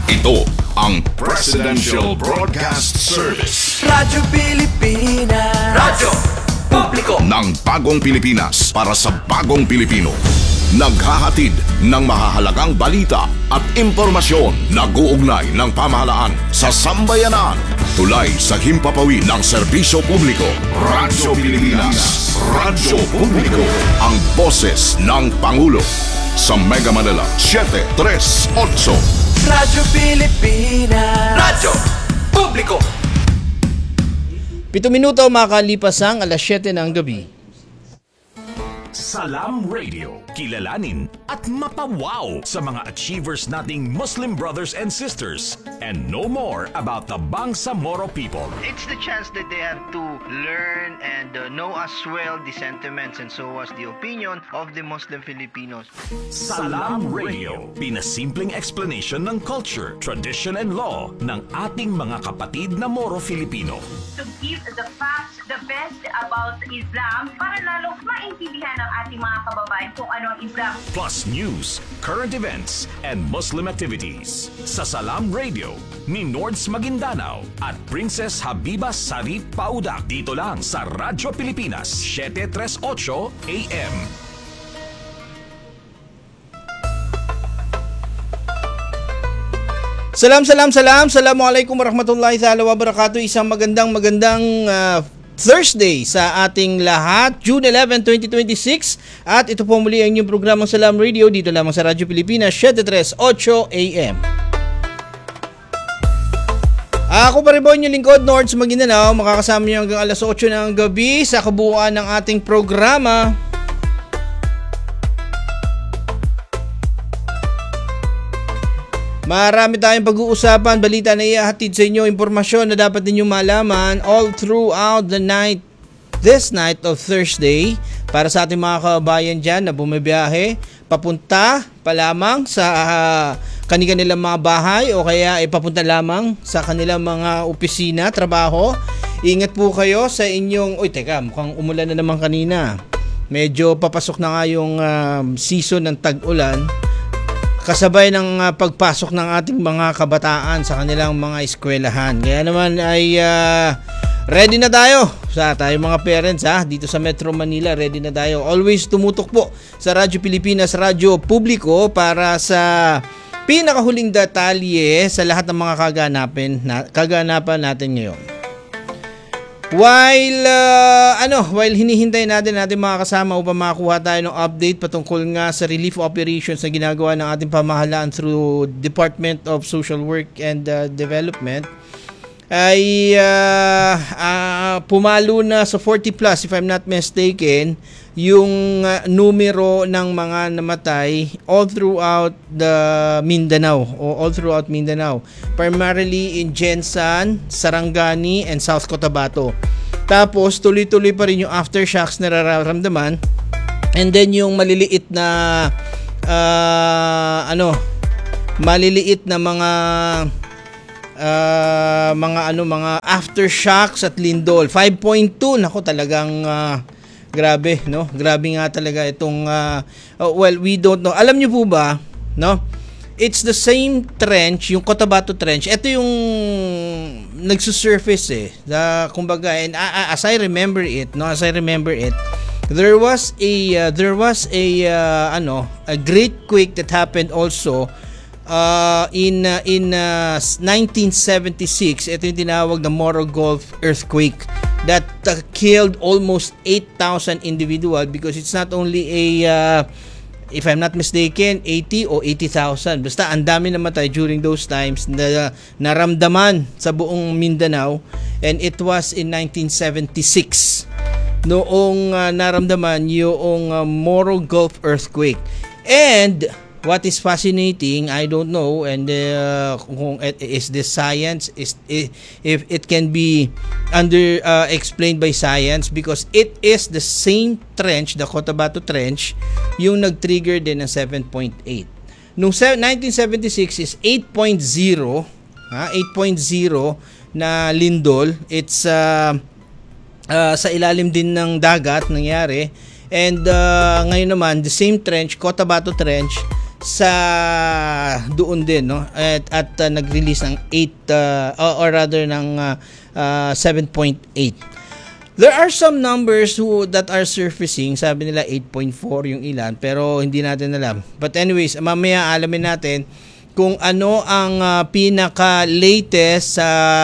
Ito ang Presidential Broadcast Service. Radyo Pilipinas. Radyo Publiko ng Bagong Pilipinas para sa Bagong Pilipino. Naghahatid ng mahahalagang balita at impormasyon na guugnay ng pamahalaan sa sambayanan. Tulay sa himpapawid ng serbisyo publiko. Radyo Pilipinas. Radyo Publiko. Ang boses ng Pangulo. Sa Mega Manila, 738. Radyo Pilipinas. Radyo Publiko. 7 minuto makalipas ang alas 7 ng gabi. Salam Radio. Kilalanin at mapawaw sa mga achievers nating Muslim brothers and sisters and know more about the Bangsamoro people. It's the chance that they have to learn and know as well the sentiments and so as the opinion of the Muslim Filipinos. Salam Radio. Pinasimpleng explanation ng culture, tradition and law ng ating mga kapatid na Moro Filipino. To give the facts, the best about Islam para lalo maintindihan ng ating mga kababayan kung ano ang Islam. Plus news, current events, and Muslim activities. Sa Salam Radio ni Nords Maguindanao at Princess Habiba Sarip Paudak. Dito lang sa Radyo Pilipinas, 738 AM. Assalamualaikum warahmatullahi wabarakatuh. Isang magandang Thursday sa ating lahat, June 11, 2026. At ito po muli ang inyong programang Salam Radio dito lamang sa Radyo Pilipinas, 738 AM. Ako pa rin po inyong lingkod, Nords Maguindanao. Makakasama niyo hanggang alas 8 ng gabi sa kabuuan ng ating programa. Marami tayong pag-uusapan, balita na ihahatid sa inyo, impormasyon na dapat ninyong malaman all throughout the night, this night of Thursday, para sa ating mga kabayan dyan na bumibiyahe, papunta pa lamang sa kanilang mga bahay o kaya papunta lamang sa kanilang mga opisina, trabaho. Ingat po kayo sa inyong, mukhang umulan na naman kanina. Medyo papasok na nga yung season ng tag-ulan. Kasabay ng pagpasok ng ating mga kabataan sa kanilang mga eskwelahan. Kaya naman ay ready na tayo sa tayong mga parents dito sa Metro Manila. Ready na tayo. Always tumutok po sa Radyo Pilipinas, Radyo Publiko para sa pinakahuling detalye sa lahat ng mga kaganapan natin ngayon. While hinihintay natin mga kasama upang makakuha tayo ng update patungkol nga sa relief operations na ginagawa ng ating pamahalaan through Department of Social Work and Development, ay pumalo na sa 40 plus, if I'm not mistaken, yung numero ng mga namatay all throughout Mindanao, primarily in Jensan, Sarangani, and South Cotabato. Tapos tuloy-tuloy pa rin yung aftershocks na nararamdaman, and then yung maliliit na mga aftershocks at lindol. 5.2, nako talagang grabe, no? Grabe nga talaga itong we don't know. Alam niyo po ba, no? It's the same trench, yung Cotabato Trench. Ito yung nagsusurface kumbaga, and as I remember it, there was a great quake that happened also in 1976. Ito yung tinawag na Moro Gulf earthquake that killed almost 8,000 individual, because it's not only if I'm not mistaken, 80 o 80,000. Basta ang dami namatay during those times na naramdaman sa buong Mindanao, and it was in 1976 noong naramdaman yung Moro Gulf earthquake. And what is fascinating, I don't know, and kung is this science, if it can be explained by science, because it is the same trench, the Cotabato Trench, yung nag-trigger din ng 7.8. Nung 1976 is 8.0, 8.0 na lindol. It's sa ilalim din ng dagat nangyari. And ngayon naman, the same trench, Cotabato Trench, sa doon din, no, at nag-release ng 8 or rather ng 7.8. There are some numbers that are surfacing. Sabi nila 8.4 yung ilan, pero hindi natin alam. But anyways, mamaya alamin natin kung ano ang pinaka-latest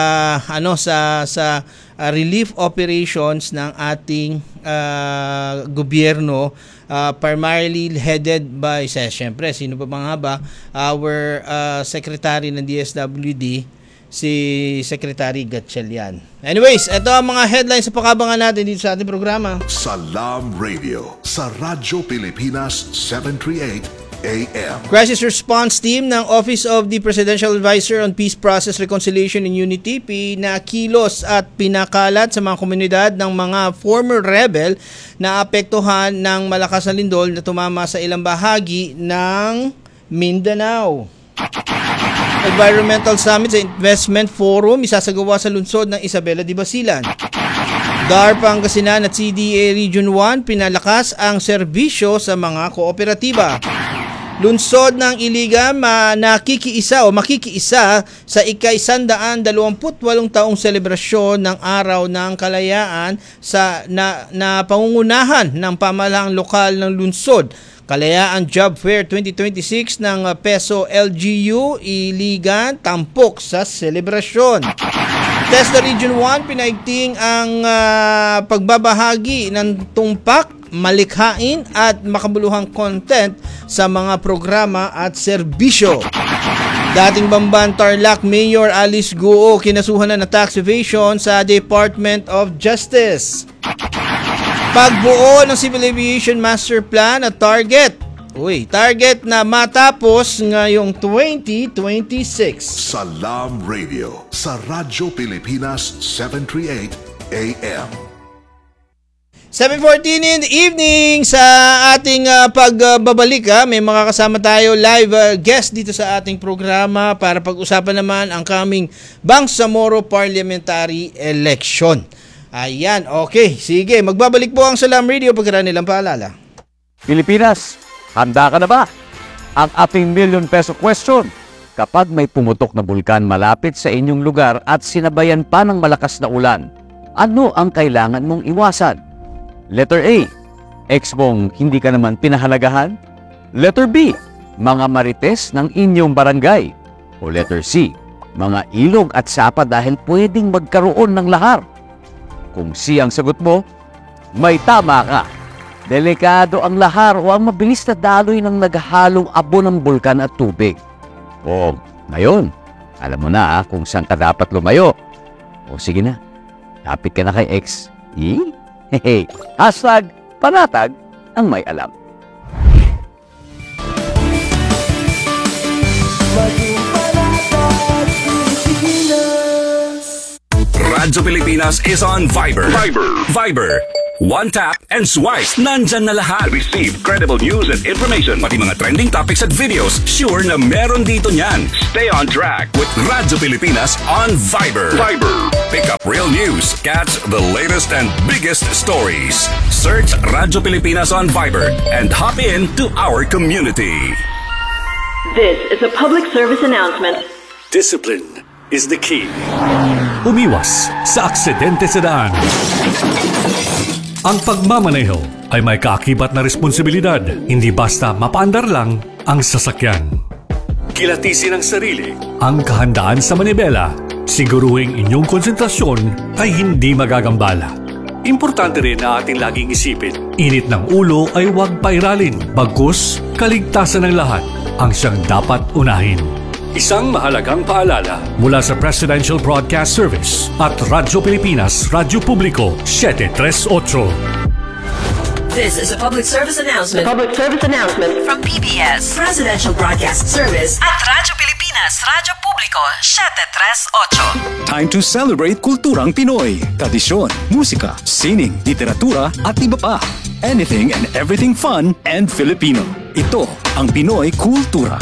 sa relief operations ng ating gobyerno, primarily headed by, syempre, sino pa nga ba? Our secretary ng DSWD, si Secretary Gatchalian. Anyways, ito ang mga headlines sa pakabangan natin dito sa ating programa. Salam Radio sa Radyo Pilipinas 738 AM. Crisis Response Team ng Office of the Presidential Advisor on Peace Process, Reconciliation and Unity pinakilos at pinakalat sa mga komunidad ng mga former rebel na apektuhan ng malakas na lindol na tumama sa ilang bahagi ng Mindanao. Environmental Summit sa Investment Forum isasagawa sa lungsod ng Isabela de Basilan. DAR Pangasinan at CDA Region 1 pinalakas ang serbisyo sa mga kooperatiba. Lungsod ng Iligan makikiisa sa ika-128 taong selebrasyon ng Araw ng Kalayaan na pangungunahan ng pamahalaang lokal ng lungsod. Kalayaan Job Fair 2026 ng Peso LGU Iligan tampok sa selebrasyon. TESDA Region 1 pinaigting ang pagbabahagi ng tumpak, malikhain at makabuluhang content sa mga programa at serbisyo. Dating Bamban Tarlac Mayor Alice Guo kinasuhan na ng tax evasion sa Department of Justice. Pagbuo ng Civil Aviation Master Plan at target na matapos ngayong 2026. Salam Radio sa Radyo Pilipinas 738 AM. 7:14 in the evening sa ating pagbabalik. May mga kasama tayo live guest dito sa ating programa para pag-usapan naman ang coming Bangsamoro Parliamentary Election. Ayan, okay. Sige, magbabalik po ang Salam Radio pagkaraan nilang paalala. Pilipinas, handa ka na ba? Ang ating million peso question. Kapag may pumutok na bulkan malapit sa inyong lugar at sinabayan pa ng malakas na ulan, ano ang kailangan mong iwasan? Letter A, ex mong hindi ka naman pinahalagahan? Letter B, mga marites ng inyong barangay? O letter C, mga ilog at sapa dahil pwedeng magkaroon ng lahar? Kung C ang sagot mo, may tama ka. Delikado ang lahar o ang mabilis na daloy ng naghahalong abo ng bulkan at tubig. O, ngayon, alam mo na kung saan ka dapat lumayo. O sige na, lapit ka na kay ex. Hehe, hashtag panatag ang may alam. Radyo Pilipinas is on Viber. Viber. One tap and swipe. Nandyan na lahat. Receive credible news and information. Pati mga trending topics at videos. Sure na meron dito niyan. Stay on track with Radyo Pilipinas on Viber. Pick up real news. Catch the latest and biggest stories. Search Radyo Pilipinas on Viber and hop in to our community. This is a public service announcement. Discipline is the key. Umiwas sa aksidente sa daan. Ang pagmamaneho ay may kaakibat na responsibilidad, hindi basta mapaandar lang ang sasakyan. Kilatisin ang sarili, ang kahandaan sa manibela, siguruhing inyong konsentrasyon ay hindi magagambala. Importante rin na ating laging isipin, init ng ulo ay huwag pairalin, bagkus kaligtasan ng lahat ang siyang dapat unahin. Isang mahalagang paalala mula sa Presidential Broadcast Service at Radyo Pilipinas, Radyo Publiko 738. This is a public service announcement. From PBS, Presidential Broadcast Service at Radyo Pilipinas, Radyo Publiko 738. Time to celebrate kulturang Pinoy. Tradisyon, musika, sining, literatura at iba pa. Anything and everything fun and Filipino. Ito ang Pinoy Kultura.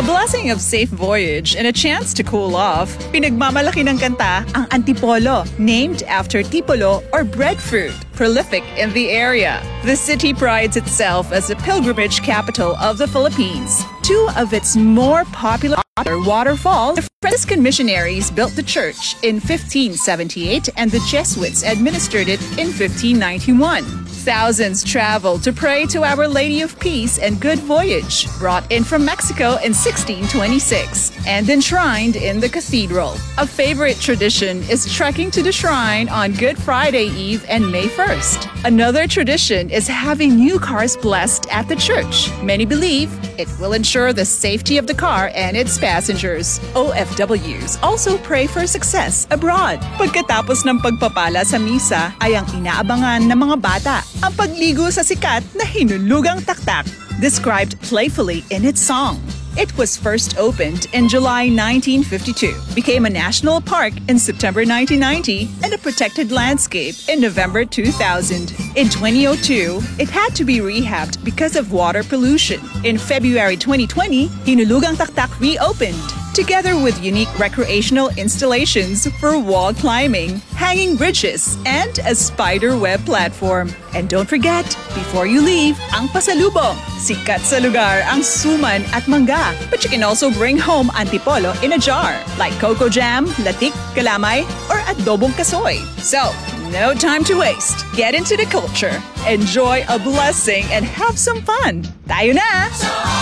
A blessing of safe voyage and a chance to cool off. Pinagmamalaki ng kanta ang Antipolo, named after tipolo or breadfruit, prolific in the area. The city prides itself as the pilgrimage capital of the Philippines. Two of its more popular waterfalls, the Franciscan missionaries built the church in 1578 and the Jesuits administered it in 1591. Thousands traveled to pray to Our Lady of Peace and Good Voyage, brought in from Mexico in 1626 and enshrined in the cathedral. A favorite tradition is trekking to the shrine on Good Friday Eve and May 1st. Another tradition is having new cars blessed at the church. Many believe it will ensure the safety of the car and its passengers. OFWs also pray for success abroad. Pagkatapos ng pagpapala sa misa ay ang inaabangan ng mga bata ang pagligo sa sikat na hinulugang taktak, described playfully in its song. It was first opened in July 1952, became a national park in September 1990, and a protected landscape in November 2000. In 2002, it had to be rehabbed because of water pollution. In February 2020, Hinulugang Taktak reopened, together with unique recreational installations for wall climbing, hanging bridges, and a spider web platform. And don't forget, before you leave, ang pasalubong. Sikat sa lugar ang suman at mangga. But you can also bring home antipolo in a jar, like cocoa jam, latik, kalamay, or adobong kasoy. So, no time to waste. Get into the culture, enjoy a blessing, and have some fun. Tayo na!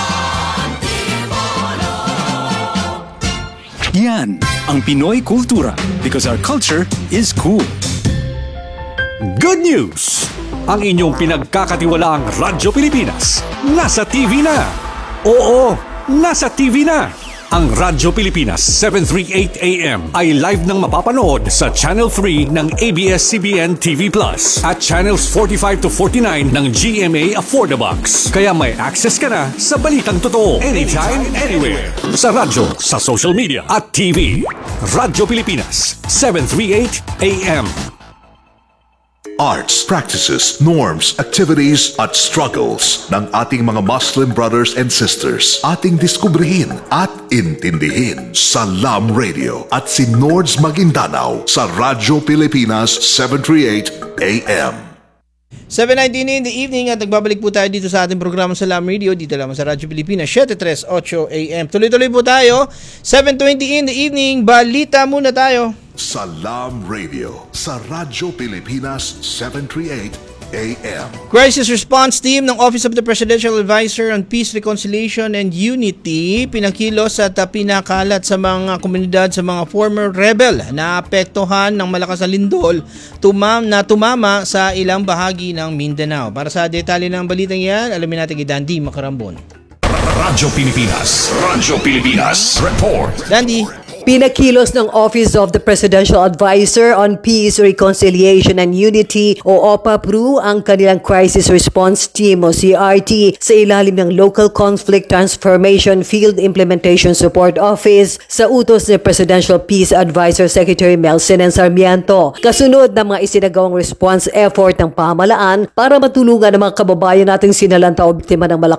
Yan ang Pinoy kultura because our culture is cool. Good news! Ang inyong pinagkakatiwalaang Radyo Pilipinas nasa TV na. Oo, nasa TV na. Ang Radyo Pilipinas 738 AM ay live nang mapapanood sa Channel 3 ng ABS-CBN TV Plus at Channels 45 to 49 ng GMA Affordabox. Kaya may access ka na sa balitang totoo anytime, anywhere. Sa radyo, sa social media at TV. Radyo Pilipinas 738 AM. Arts, practices, norms, activities at struggles ng ating mga Muslim brothers and sisters. Ating diskubrihin at intindihin sa Lam Radio at si Nords Maguindanao sa Radyo Pilipinas 738 AM. 7:19 in the evening at nagbabalik po tayo dito sa ating programa sa Lam Radio dito lamang sa Radyo Pilipinas 738 AM. Tuloy-tuloy po tayo. 7:20 in the evening, balita muna tayo. Salam Radio sa Radyo Pilipinas 738 AM. Crisis Response Team ng Office of the Presidential Advisor on Peace, Reconciliation and Unity pinakilos at pinakalat sa mga komunidad sa mga former rebel na apektuhan ng malakas na lindol na tumama sa ilang bahagi ng Mindanao. Para sa detalye ng balitang yan, alamin natin kay Dandy Macarambon. Radyo Pilipinas. Radyo Pilipinas. Report. Dandy. Pinakilos ng Office of the Presidential Advisor on Peace, Reconciliation and Unity o OPAPRU ang kanilang Crisis Response Team o CRT sa ilalim ng Local Conflict Transformation Field Implementation Support Office sa utos ni Presidential Peace Advisor Secretary Melson Sarmiento. Kasunod ng mga isinagawang response effort ng pamahalaan para matulungan ang mga kababayan nating sinalanta o biktima ng malakas